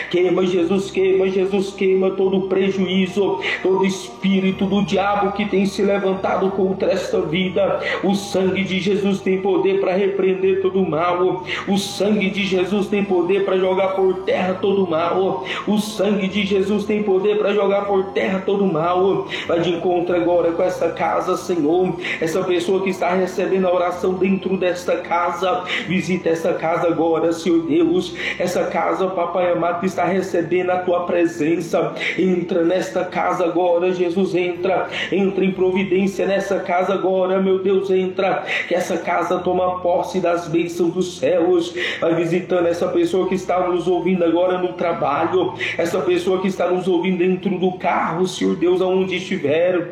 Jesus, queima todo prejuízo, todo espírito do diabo que tem se levantado contra esta vida. O sangue de Jesus tem poder para repreender todo o mal. O sangue de Jesus tem poder para jogar por terra todo o mal. O sangue de Jesus tem poder para jogar por terra todo o mal. Vai de encontro agora com essa casa, Senhor. Essa pessoa que está recebendo a oração dentro desta casa, visita essa casa agora, Senhor Deus. Essa casa, Papai amado, que está recebendo a tua presença. Entra nesta casa agora, Jesus, entra em providência nessa casa agora, meu Deus, entra. Que essa casa toma posse das bênçãos dos céus. Vai visitando essa pessoa que está nos ouvindo agora no trabalho, essa pessoa que está nos ouvindo dentro do carro, Senhor Deus, aonde estiver.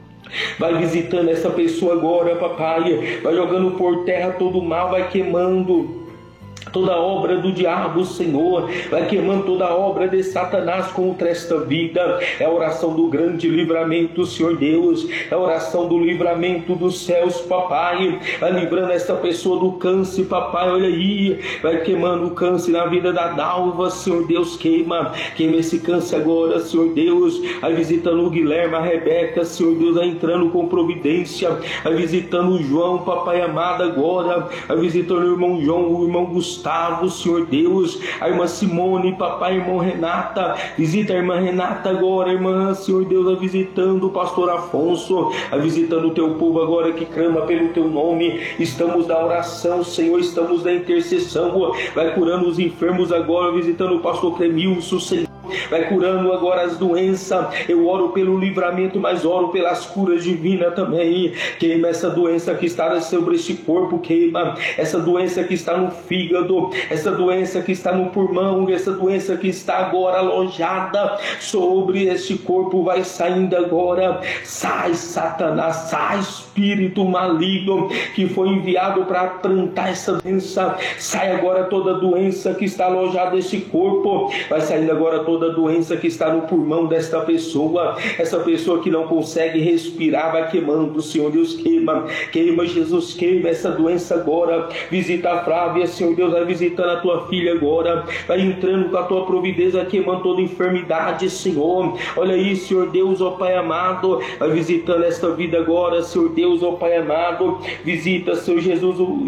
Vai visitando essa pessoa agora, papai. Vai jogando por terra todo o mal, vai queimando toda obra do diabo, Senhor. Vai queimando toda obra de Satanás contra esta vida. É a oração do grande livramento, Senhor Deus. É a oração do livramento dos céus, papai. Vai livrando esta pessoa do câncer, papai. Olha aí, vai queimando o câncer na vida da Dalva, Senhor Deus. Queima esse câncer agora, Senhor Deus. Vai visitando o Guilherme, a Rebeca, Senhor Deus. Vai entrando com providência. Vai visitando o João, papai amado, agora. Vai visitando o irmão João, o irmão Gustavo, Senhor Deus, a irmã Simone, papai, irmão Renata. Visita a irmã Renata agora, irmã, Senhor Deus, vai visitando o pastor Afonso, vai visitando o teu povo agora que clama pelo teu nome. Estamos na oração, Senhor, estamos na intercessão. Vai curando os enfermos agora, visitando o pastor Clemilson, Senhor. Vai curando agora as doenças. Eu oro pelo livramento, mas oro pelas curas divinas também. Queima essa doença que está sobre este corpo. Queima essa doença que está no fígado, essa doença que está no pulmão, essa doença que está agora alojada sobre este corpo. Vai saindo agora. Sai, Satanás, sai, espírito maligno que foi enviado para plantar essa doença. Sai agora toda doença que está alojada neste corpo. Vai saindo agora toda doença que está no pulmão desta pessoa. Essa pessoa que não consegue respirar, vai queimando, Senhor Deus. Queima, Jesus, queima essa doença agora. Visita a Flávia, Senhor Deus, vai visitando a tua filha agora. Vai entrando com a tua providência, queimando toda enfermidade, Senhor. Olha aí, Senhor Deus, ó Pai amado. Vai visitando esta vida agora, Senhor Deus, ó Pai amado. Visita, Senhor Jesus, o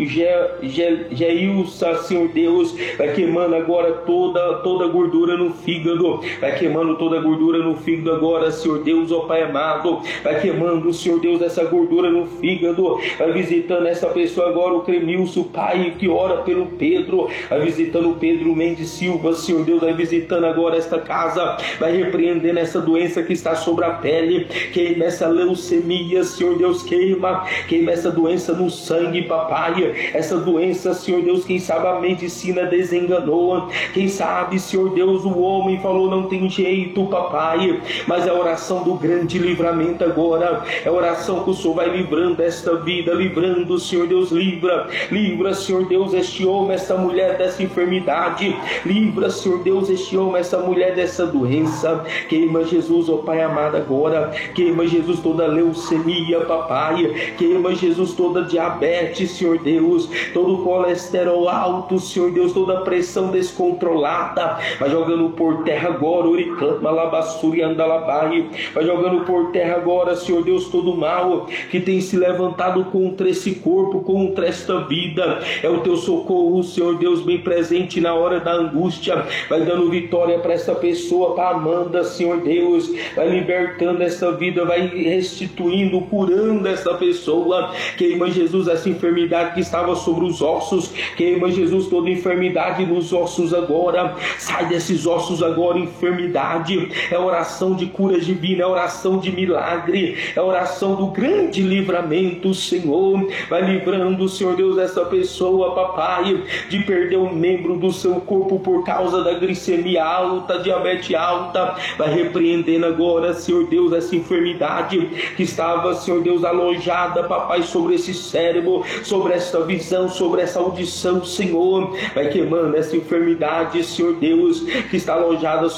Geilson, Senhor Deus. Vai queimando agora toda gordura no fígado. Vai queimando toda a gordura no fígado agora, Senhor Deus, ó Pai amado. Vai queimando, Senhor Deus, essa gordura no fígado. Vai visitando essa pessoa agora, o Cremilson, Pai, que ora pelo Pedro. Vai visitando o Pedro Mendes Silva, Senhor Deus. Vai visitando agora esta casa. Vai repreendendo essa doença que está sobre a pele. Queima essa leucemia, Senhor Deus. Queima essa doença no sangue, papai. Essa doença, Senhor Deus, quem sabe a medicina desenganou. Quem sabe, Senhor Deus, o homem falou não tem jeito, papai, mas é a oração do grande livramento agora. É a oração que o Senhor vai livrando esta vida, livrando, Senhor Deus. Livra, Senhor Deus, este homem, esta mulher dessa enfermidade. Livra, Senhor Deus, este homem, essa mulher dessa doença. Queima, Jesus, ó Pai amado, agora. Queima, Jesus, toda leucemia, papai. Queima, Jesus, toda diabetes, Senhor Deus, todo colesterol alto, Senhor Deus, toda pressão descontrolada. Vai jogando por terra agora, Uriclama, Labassuri, Andalabai. Vai jogando por terra agora, Senhor Deus, todo mal que tem se levantado contra esse corpo, contra esta vida. É o teu socorro, Senhor Deus, bem presente na hora da angústia. Vai dando vitória para essa pessoa, para Amanda, Senhor Deus. Vai libertando essa vida, vai restituindo, curando essa pessoa. Queima, Jesus, essa enfermidade que estava sobre os ossos. Queima, Jesus, toda enfermidade nos ossos agora. Sai desses ossos agora, enfermidade. É oração de cura divina, é oração de milagre, é oração do grande livramento, Senhor. Vai livrando, Senhor Deus, essa pessoa, papai, de perder um membro do seu corpo por causa da glicemia alta, diabetes alta. Vai repreendendo agora, Senhor Deus, essa enfermidade que estava, Senhor Deus, alojada, papai, sobre esse cérebro, sobre essa visão, sobre essa audição, Senhor. Vai queimando essa enfermidade, Senhor Deus, que está alojada sobre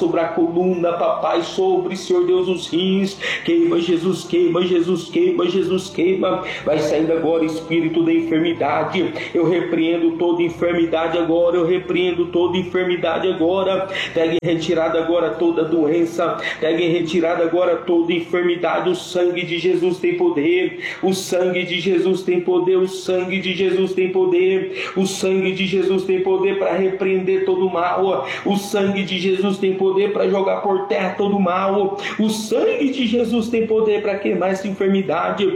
sobre a coluna, papai, sobre, Senhor Deus, os rins. Queima, Jesus, queima, Jesus, queima, Jesus, queima. Vai saindo agora, espírito da enfermidade. Eu repreendo toda enfermidade agora, eu repreendo toda enfermidade agora. Pega em retirada agora toda doença, pega em retirada agora toda enfermidade. O sangue de Jesus tem poder, o sangue de Jesus tem poder, o sangue de Jesus tem poder, o sangue de Jesus tem poder para repreender todo o mal, o sangue de Jesus tem poder para jogar por terra todo o mal, o sangue de Jesus tem poder para queimar essa enfermidade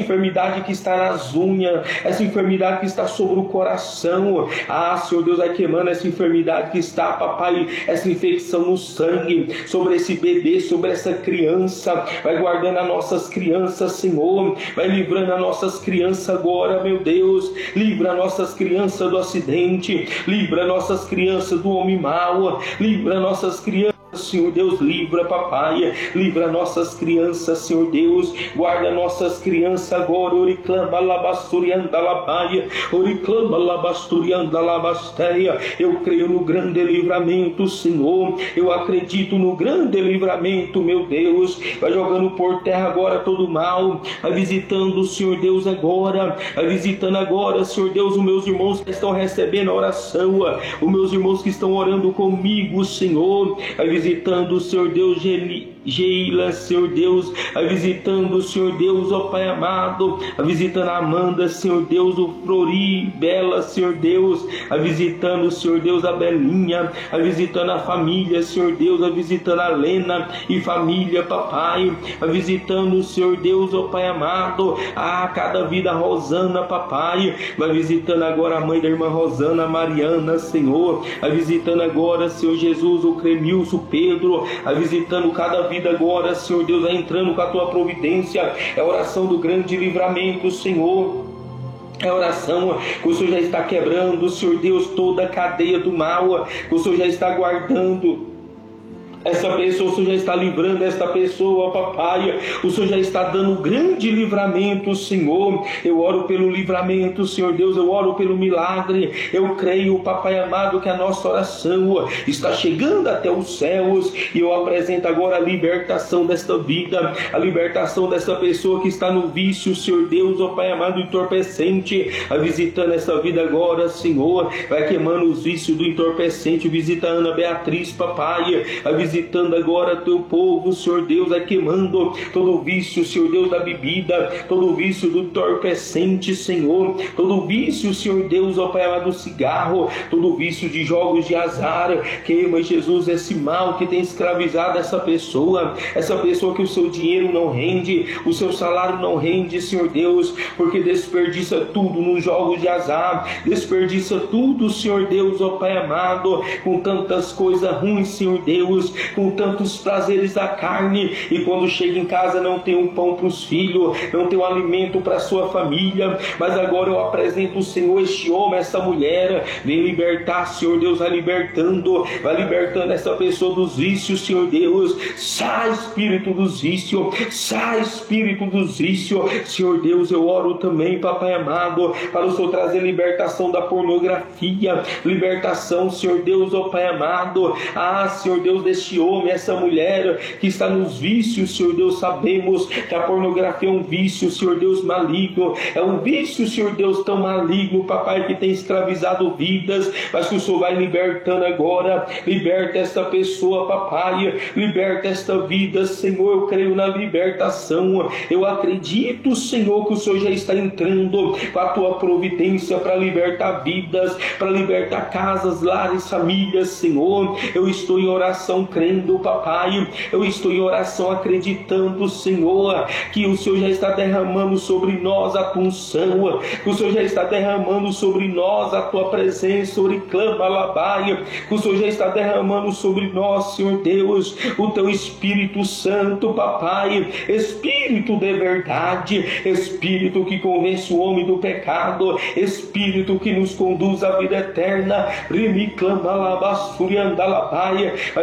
que está nas unhas, essa enfermidade que está sobre o coração. Ah, Senhor Deus, vai queimando essa enfermidade que está, papai, essa infecção no sangue, sobre esse bebê, sobre essa criança. Vai guardando as nossas crianças, Senhor, vai livrando as nossas crianças agora, meu Deus. Livra nossas crianças do acidente, livra nossas crianças do homem mau, livra nossas crianças, Senhor Deus, livra, papai, livra nossas crianças, Senhor Deus, guarda nossas crianças agora. Oriclama labasturianda labaia, oriclama labasturianda labasteia. Eu creio no grande livramento, Senhor, eu acredito no grande livramento, meu Deus. Vai jogando por terra agora todo o mal, vai visitando, Senhor Deus, agora, vai visitando agora, Senhor Deus, os meus irmãos que estão recebendo a oração, os meus irmãos que estão orando comigo, Senhor, vai visitando, Senhor Deus, Geila, Senhor Deus, visitando, Senhor Deus, ó Pai amado, visitando a Amanda, Senhor Deus, o Flori, Bela, Senhor Deus, visitando, Senhor Deus, a Belinha, visitando a família, Senhor Deus, visitando a Lena e família, papai, visitando, Senhor Deus, ó Pai amado, a cada vida, Rosana, papai, vai visitando agora a mãe da irmã Rosana, Mariana, Senhor, visitando agora, Senhor Jesus, o Cremilson, Pedro, visitando cada vida agora, Senhor Deus, vai entrando com a tua providência. É a oração do grande livramento, Senhor. É a oração que o Senhor já está quebrando, Senhor Deus, toda a cadeia do mal, que o Senhor já está guardando essa pessoa, o Senhor já está livrando esta pessoa, papai. O Senhor já está dando grande livramento, Senhor. Eu oro pelo livramento, Senhor Deus, eu oro pelo milagre. Eu creio, papai amado, que a nossa oração está chegando até os céus, e eu apresento agora a libertação desta vida, a libertação dessa pessoa que está no vício, Senhor Deus, ó Pai amado, entorpecente, visitando essa vida agora, Senhor. Vai queimando os vícios do entorpecente. Visita a Ana Beatriz, papai, visitando agora teu povo, Senhor Deus, queimando todo o vício, Senhor Deus, da bebida, todo o vício do entorpecente, Senhor, todo o vício, Senhor Deus, ó Pai amado, do cigarro, todo o vício de jogos de azar. Queima, Jesus, esse mal que tem escravizado essa pessoa que o seu dinheiro não rende, o seu salário não rende, Senhor Deus, porque desperdiça tudo nos jogos de azar, desperdiça tudo, Senhor Deus, ó Pai amado, com tantas coisas ruins, Senhor Deus, com tantos prazeres da carne, e quando chega em casa não tem um pão para os filhos, não tem um alimento para a sua família. Mas agora eu apresento o Senhor, este homem, essa mulher, vem libertar, Senhor Deus, vai libertando essa pessoa dos vícios, Senhor Deus. Sai, espírito dos vícios, sai, espírito dos vícios, Senhor Deus. Eu oro também, papai amado, para o Senhor trazer libertação da pornografia, libertação, Senhor Deus, ó Pai amado, Senhor Deus, deste homem, essa mulher que está nos vícios, Senhor Deus. Sabemos que a pornografia é um vício, Senhor Deus, maligno, é um vício, Senhor Deus, tão maligno, papai, que tem escravizado vidas, mas que o Senhor vai libertando agora. Liberta esta pessoa, papai, liberta esta vida, Senhor. Eu creio na libertação, eu acredito, Senhor, que o Senhor já está entrando com a tua providência para libertar vidas, para libertar casas, lares, famílias, Senhor. Eu estou em oração crendo, papai, eu estou em oração acreditando, Senhor, que o Senhor já está derramando sobre nós a tua unção, que o Senhor já está derramando sobre nós a tua presença, oriclama labaia, que o Senhor já está derramando sobre nós, Senhor Deus, o teu Espírito Santo, papai, Espírito de verdade, Espírito que convence o homem do pecado, Espírito que nos conduz à vida eterna. Vai visitando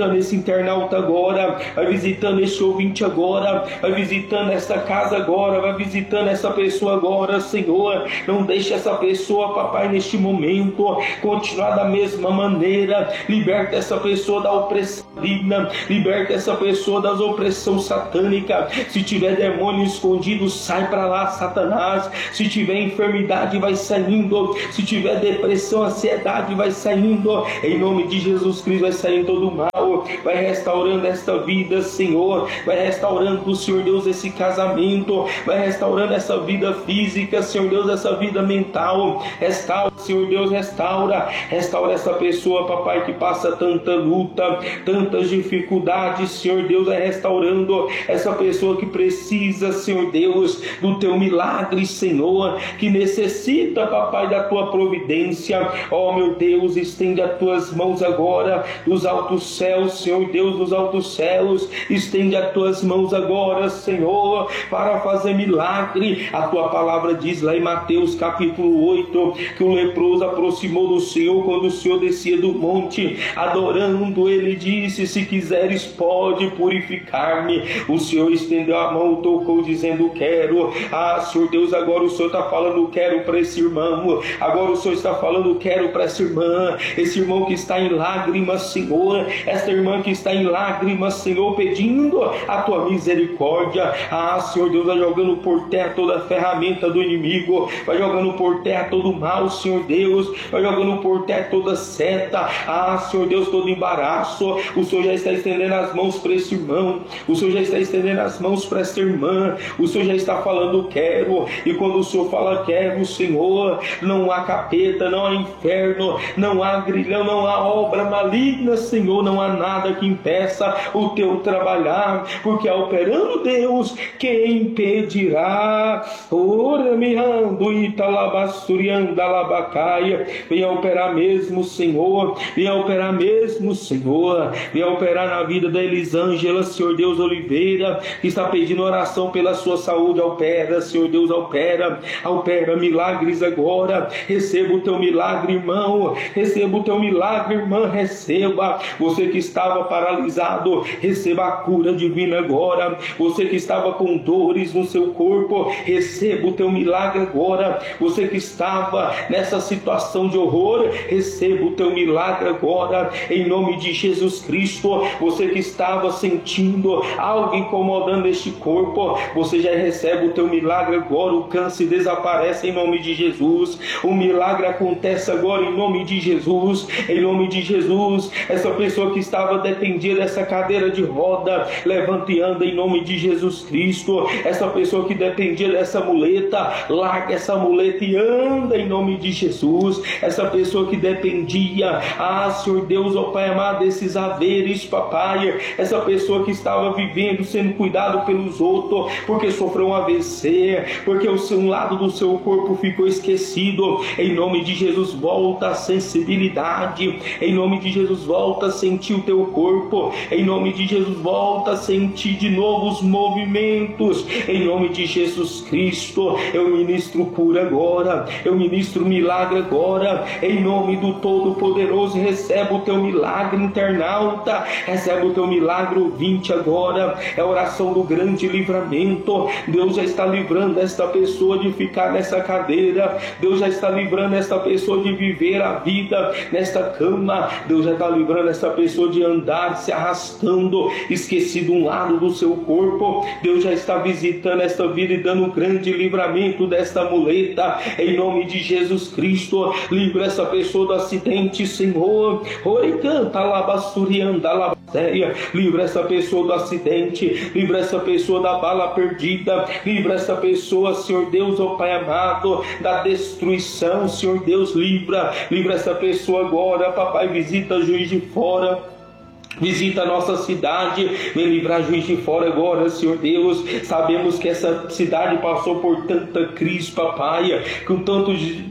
visitando esse internauta agora, vai visitando esse ouvinte agora, vai visitando essa casa agora, vai visitando essa pessoa agora, Senhor. Não deixe essa pessoa, papai, neste momento continuar da mesma maneira. Liberta essa pessoa da opressão maligna, liberta essa pessoa das opressões satânicas. Se tiver demônio escondido, sai para lá, Satanás. Se tiver enfermidade, vai saindo. Se tiver depressão, ansiedade, vai saindo. Em nome de Jesus Cristo, vai saindo todo o mal. Vai restaurando esta vida, Senhor. Vai restaurando, Senhor Deus, esse casamento. Vai restaurando essa vida física, Senhor Deus, essa vida mental. Restaura, Senhor Deus, restaura. Restaura essa pessoa, papai, que passa tanta luta, tantas dificuldades, Senhor Deus, vai restaurando essa pessoa que precisa, Senhor Deus, do teu milagre, Senhor, que necessita, papai, da tua providência. Ó, meu Deus, estende as tuas mãos agora dos altos céus, Senhor Deus, dos altos céus. Estende as tuas mãos agora, Senhor, para fazer milagre. A tua palavra diz lá em Mateus capítulo 8 que o leproso aproximou do Senhor quando o Senhor descia do monte, adorando. Ele disse: se quiseres, pode purificar-me. O Senhor estendeu a mão, tocou, dizendo: quero. Ah, Senhor Deus, agora o Senhor está falando: quero para esse irmão. Agora o Senhor está falando: quero para essa irmã. Esse irmão que está em lágrimas, Senhor. Essa irmã que está em lágrimas, Senhor, pedindo a tua misericórdia. Ah, Senhor Deus, vai jogando por terra toda a ferramenta do inimigo. Vai jogando por terra todo o mal, Senhor Deus. Vai jogando por terra toda seta. Ah, Senhor Deus, todo embaraço. O Senhor já está estendendo as mãos para esse irmão. O Senhor já está estendendo as mãos para essa irmã. O Senhor já está falando: quero. E quando o Senhor fala: quero, Senhor, não há capeta, não há inferno, não há grilhão, não há obra maligna, Senhor. Não há nada que impeça o teu trabalhar, porque é operando Deus quem impedirá. Ora, mirando, italabassurianda, labacaia. Venha operar mesmo, Senhor. Venha operar mesmo, Senhor. Venha operar na vida da Elisângela, Senhor Deus Oliveira, que está pedindo oração pela sua saúde. Opera, Senhor Deus, opera. Opera milagres agora. Receba o teu milagre, irmão. Receba o teu milagre, irmã. Receba. Você que estava paralisado, receba a cura divina agora. Você que estava com dores no seu corpo, receba o teu milagre agora. Você que estava nessa situação de horror, receba o teu milagre agora, em nome de Jesus Cristo. Você que estava sentindo algo incomodando este corpo, você já recebe o teu milagre agora. O câncer desaparece em nome de Jesus. O milagre acontece agora em nome de Jesus. Em nome de Jesus. Essa pessoa que estava dependida dessa cadeira de roda, levanta e anda em nome de Jesus Cristo. Essa pessoa que dependia dessa muleta, larga essa muleta e anda em nome de Jesus. Essa pessoa que dependia, Senhor Deus, ó Pai amado, desses haveres, papai. Essa pessoa que estava vivendo, sendo cuidado pelos outros, porque sofreu um AVC, porque um lado do seu corpo ficou esquecido. Em nome de Jesus, volta a sensibilidade. Em nome de Jesus, volta a sentir o teu corpo. Em nome de Jesus, volta a sentir de novo os movimentos. Em nome de Jesus Cristo, eu ministro cura agora. Eu ministro milagre agora. Em nome do Todo-Poderoso, recebe o teu milagre, internauta. Recebe o teu milagre, ouvinte, agora. É a oração do grande livramento. Deus já está livrando esta pessoa de ficar nessa cadeira. Deus já está livrando esta pessoa de viver a vida nesta cama. Deus já está livrando esta pessoa de andar se arrastando, esquecido um lado do seu corpo. Deus já está visitando esta vida e dando um grande livramento desta muleta. Em nome de Jesus Cristo, livra essa pessoa do acidente, Senhor. Oricanta, labassurianda, labaceia. Livra essa pessoa do acidente. Livra essa pessoa da bala perdida. Livra essa pessoa, Senhor Deus, ó Pai amado, da destruição, Senhor Deus. Livra essa pessoa agora, papai. Visita Juiz de Fora. Visita a nossa cidade, vem livrar Juiz de Fora agora, Senhor Deus. Sabemos que essa cidade passou por tanta crise, papai, com tantos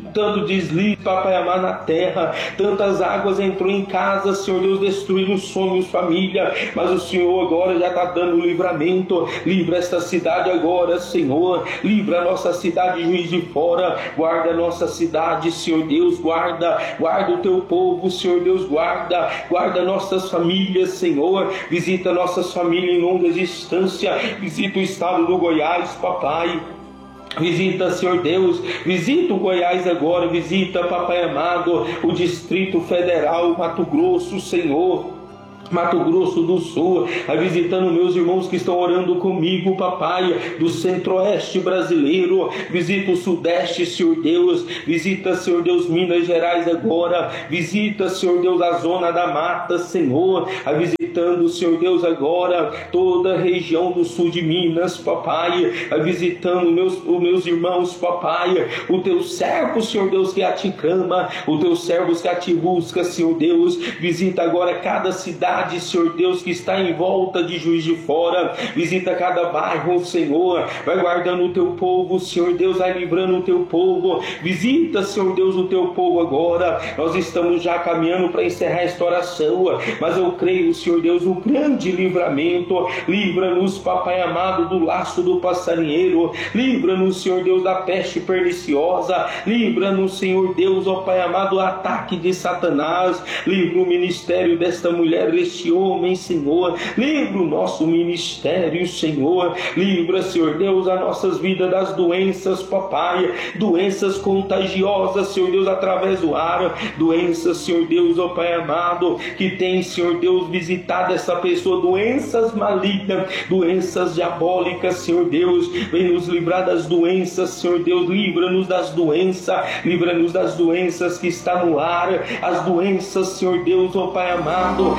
tanto deslize, papai amado, na terra, tantas águas entrou em casa, Senhor Deus, destruindo sonhos, família, mas o Senhor agora já está dando livramento. Livra esta cidade agora, Senhor, livra a nossa cidade, Juiz de Fora, guarda a nossa cidade, Senhor Deus, guarda o teu povo, Senhor Deus, guarda nossas famílias, Senhor, visita nossas famílias em longa distância, visita o estado do Goiás, papai. Visita, Senhor Deus, visita o Goiás agora, visita, papai amado, o Distrito Federal, Mato Grosso, Senhor, Mato Grosso do Sul, visitando meus irmãos que estão orando comigo, papai, do centro-oeste brasileiro, visita o sudeste, Senhor Deus, visita, Senhor Deus, Minas Gerais agora, visita, Senhor Deus, a zona da mata, Senhor, visitando, Senhor Deus, agora toda a região do sul de Minas, papai, visitando os meus irmãos, papai, o teu servo, Senhor Deus, que a te clama, o teu servo que a te busca, Senhor Deus, visita agora cada cidade, Senhor Deus, que está em volta de Juiz de Fora, visita cada bairro, Senhor, vai guardando o teu povo, Senhor Deus, vai livrando o teu povo, visita, Senhor Deus, o teu povo agora. Nós estamos já caminhando para encerrar esta oração, mas eu creio, Senhor Deus, um grande livramento. Livra-nos, papai amado, do laço do passarinheiro, livra-nos, Senhor Deus, da peste perniciosa, livra-nos, Senhor Deus, ó Pai amado, do ataque de Satanás, livra o ministério desta mulher, este homem, Senhor, livra o nosso ministério, Senhor, livra, Senhor Deus, as nossas vidas das doenças, papai, doenças contagiosas, Senhor Deus, através do ar, doenças, Senhor Deus, ó Pai amado, que tem, Senhor Deus, visitado essa pessoa, doenças malignas, doenças diabólicas, Senhor Deus, vem nos livrar das doenças, Senhor Deus, livra-nos das doenças que está no ar, as doenças, Senhor Deus, ó Pai amado,